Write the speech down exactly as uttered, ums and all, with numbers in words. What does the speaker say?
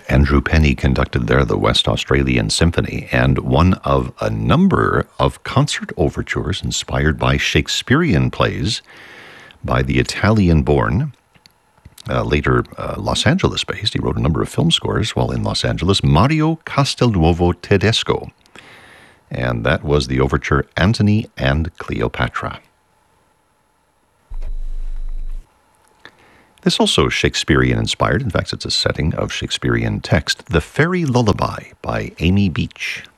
Andrew Penny conducted there the West Australian Symphony, and one of a number of concert overtures inspired by Shakespearean plays by the Italian-born, uh, later uh, Los Angeles-based, he wrote a number of film scores while in Los Angeles, Mario Castelnuovo Tedesco. And that was the overture Antony and Cleopatra. This also Shakespearean-inspired. In fact, it's a setting of Shakespearean text, The Fairy Lullaby by Amy Beach.